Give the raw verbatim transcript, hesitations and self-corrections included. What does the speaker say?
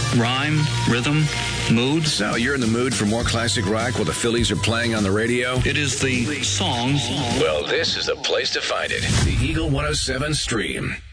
rhyme, rhythm, mood. So you're in the mood for more classic rock while the Phillies are playing on the radio? It is the song. Well, this is the place to find it. The Eagle one oh seven Stream.